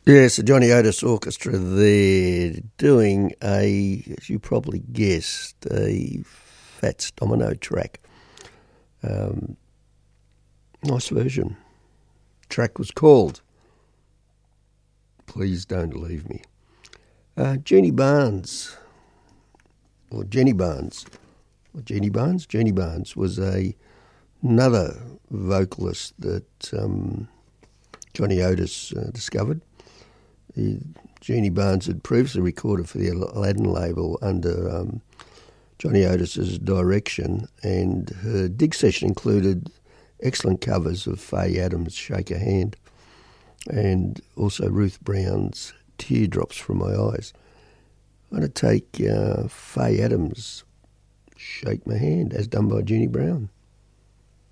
Yes, the Johnny Otis Orchestra there doing as you probably guessed, a Fats Domino track. Nice version. Track was called Please Don't Leave Me. Jeannie Barnes, or Jenny Barnes, or Jeannie Barnes? Jeannie Barnes was another vocalist that Johnny Otis discovered. Jeannie Barnes had previously recorded for the Aladdin label under Johnny Otis's direction, and her dig session included excellent covers of Faye Adams' Shake a Hand and also Ruth Brown's Teardrops from My Eyes. I'm going to take Faye Adams' Shake My Hand, as done by Jeannie Brown.